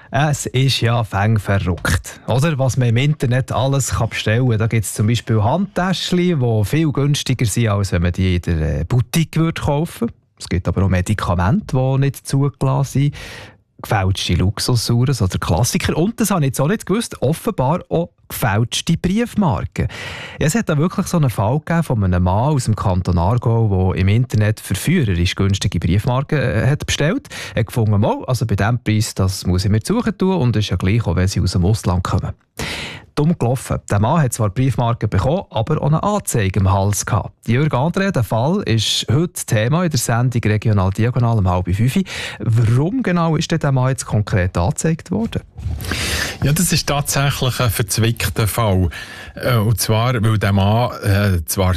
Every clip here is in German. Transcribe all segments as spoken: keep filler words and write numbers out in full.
Es ist ja fäng verrückt. Oder? Was man im Internet alles kann bestellen kann. Da gibt es zum Beispiel Handtäschchen, die viel günstiger sind, als wenn man die in der Boutique kaufen würde. Es gibt aber auch Medikamente, die nicht zugelassen sind. Gefälschte Luxusuhren oder Klassiker. Und das habe ich jetzt auch nicht gewusst, offenbar auch gefälschte Briefmarken. Ja, es hat da wirklich so einen Fall gegeben von einem Mann aus dem Kanton Aargau, der im Internet verführerisch günstige Briefmarken äh, hat bestellt. Er hat gefunden, mal, also bei diesem Preis, das muss ich mir suchen tun und ist ja gleich, auch wenn sie aus dem Ausland kommen. Dumm gelaufen. Der Mann hat zwar Briefmarken bekommen, aber auch eine Anzeige im Hals gehabt. Jürg André, der Fall ist heute Thema in der Sendung «Regional Diagonal» um halb fünf. Warum genau ist denn der Mann jetzt konkret angezeigt worden? Ja, das ist tatsächlich ein verzwickter Fall. Und zwar, weil der Mann äh, zwar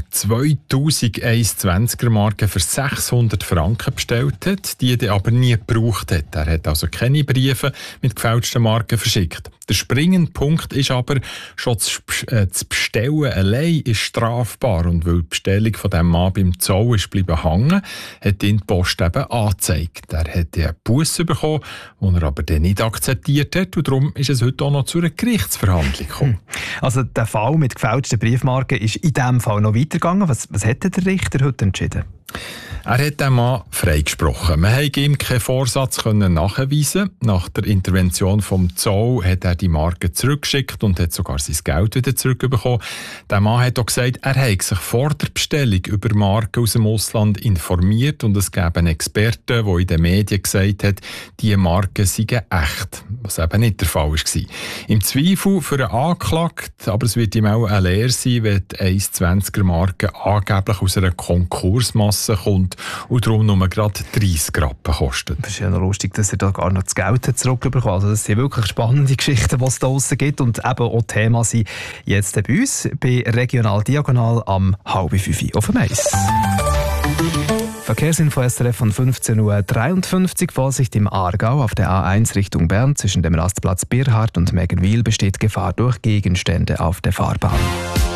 zweitausendzwanziger Marken für sechshundert Franken bestellt hat, die er aber nie gebraucht hat. Er hat also keine Briefe mit gefälschten Marken verschickt. Der springende Punkt ist aber, schon das Bestellen allein ist strafbar. Und weil die Bestellung von diesem Mann beim Zoll ist bleiben hängen, hat ihn die Post eben angezeigt. Er hat einen Busse bekommen, den er aber dann nicht akzeptiert hat. Und darum ist es heute auch noch zu einer Gerichtsverhandlung gekommen. Also der Fall mit gefälschten Briefmarken ist in diesem Fall noch weitergegangen. Was, was hat der Richter heute entschieden? Er hat den Mann freigesprochen. Man konnte ihm keinen Vorsatz nachweisen. Nach der Intervention vom Zoll hat er die Marke zurückgeschickt und hat sogar sein Geld wieder zurückbekommen. Der Mann hat auch gesagt, er habe sich vor der Bestellung über Marken aus dem Ausland informiert und es gäbe einen Experten, der in den Medien gesagt hat, diese Marken seien echt, was eben nicht der Fall war. Im Zweifel für einen Anklagten, aber es wird ihm auch eine Lehre sein, wenn die eins zwanziger Marke angeblich aus einer Konkursmasse kommt und darum nur gerade dreissig Rappen kostet. Das ist ja noch lustig, dass er da gar noch das Geld zurückbekommen hat. Also das sind wirklich spannende Geschichten, die es da draussen gibt und eben auch Thema sind jetzt bei uns bei Regional Diagonal am halb fünf auf dem Eis. Verkehrsinfo S R F von fünfzehn Uhr dreiundfünfzig. Vorsicht im Aargau auf der A eins Richtung Bern zwischen dem Rastplatz Birhard und Meggenwil besteht Gefahr durch Gegenstände auf der Fahrbahn.